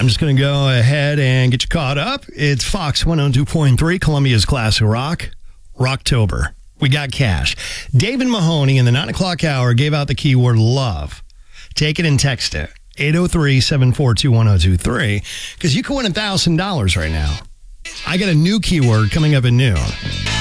I'm just going to go ahead and get you caught up. It's Fox 102.3, Columbia's Classic Rock, Rocktober. We got cash. David Mahoney in the 9 o'clock hour gave out the keyword love. Take it and text it. 803-742-1023, because you can win $1,000 right now. I got a new keyword coming up at noon.